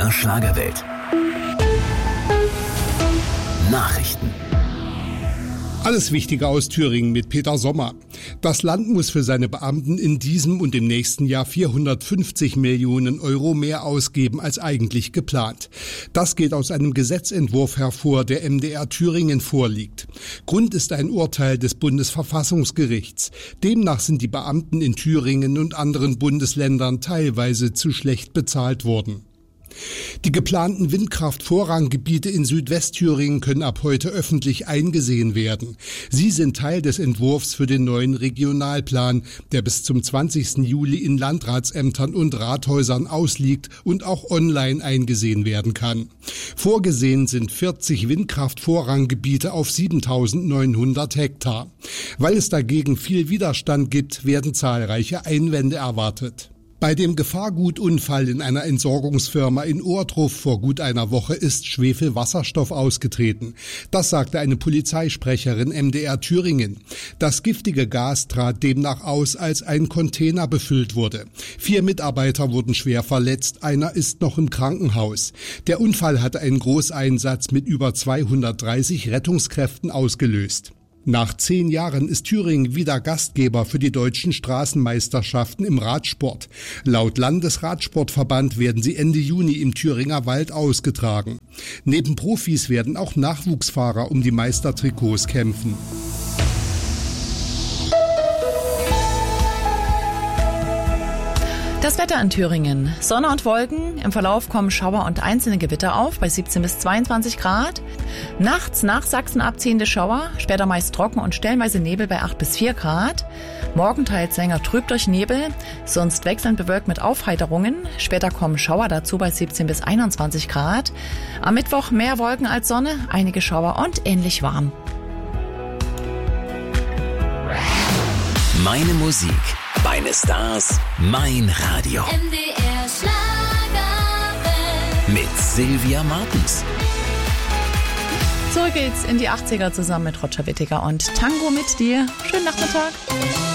MDR Schlagerwelt. Nachrichten. Alles Wichtige aus Thüringen mit Peter Sommer. Das Land muss für seine Beamten in diesem und im nächsten Jahr 450 Millionen Euro mehr ausgeben als eigentlich geplant. Das geht aus einem Gesetzentwurf hervor, der MDR Thüringen vorliegt. Grund ist ein Urteil des Bundesverfassungsgerichts. Demnach sind die Beamten in Thüringen und anderen Bundesländern teilweise zu schlecht bezahlt worden. Die geplanten Windkraftvorranggebiete in Südwestthüringen können ab heute öffentlich eingesehen werden. Sie sind Teil des Entwurfs für den neuen Regionalplan, der bis zum 20. Juli in Landratsämtern und Rathäusern ausliegt und auch online eingesehen werden kann. Vorgesehen sind 40 Windkraftvorranggebiete auf 7.900 Hektar. Weil es dagegen viel Widerstand gibt, werden zahlreiche Einwände erwartet. Bei dem Gefahrgutunfall in einer Entsorgungsfirma in Ohrdruf vor gut einer Woche ist Schwefelwasserstoff ausgetreten. Das sagte eine Polizeisprecherin MDR Thüringen. Das giftige Gas trat demnach aus, als ein Container befüllt wurde. 4 Mitarbeiter wurden schwer verletzt, einer ist noch im Krankenhaus. Der Unfall hatte einen Großeinsatz mit über 230 Rettungskräften ausgelöst. Nach 10 Jahren ist Thüringen wieder Gastgeber für die deutschen Straßenmeisterschaften im Radsport. Laut Landesradsportverband werden sie Ende Juni im Thüringer Wald ausgetragen. Neben Profis werden auch Nachwuchsfahrer um die Meistertrikots kämpfen. Das Wetter in Thüringen. Sonne und Wolken. Im Verlauf kommen Schauer und einzelne Gewitter auf bei 17 bis 22 Grad. Nachts nach Sachsen abziehende Schauer, später meist trocken und stellenweise Nebel bei 8 bis 4 Grad. Morgen teils länger trüb durch Nebel, sonst wechselnd bewölkt mit Aufheiterungen. Später kommen Schauer dazu bei 17 bis 21 Grad. Am Mittwoch mehr Wolken als Sonne, einige Schauer und ähnlich warm. Meine Musik, meine Stars, mein Radio. MDR Schlagerwelt. Mit Sylvia Martens. Zurück geht's in die 80er zusammen mit Roger Whittaker und Tango mit dir. Schönen Nachmittag.